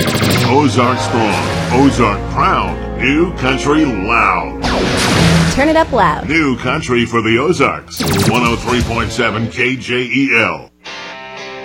Ozark strong, Ozark proud, New Country loud. Turn it up loud. New Country for the Ozarks, 103.7 KJEL.